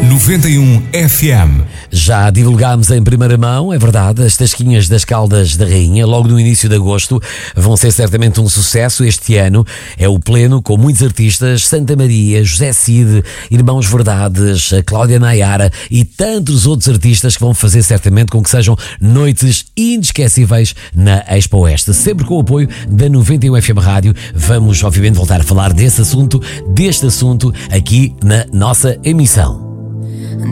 91 FM. Já divulgámos em primeira mão, é verdade, as tasquinhas das Caldas da Rainha, logo no início de agosto. Vão ser certamente um sucesso este ano. É o pleno com muitos artistas: Santa Maria, José Cid, Irmãos Verdades, Cláudia Nayara e tantos outros artistas que vão fazer certamente com que sejam noites inesquecíveis na Expo Oeste. Sempre com o apoio da 91 FM Rádio. Vamos obviamente voltar a falar deste assunto aqui na nossa emissão.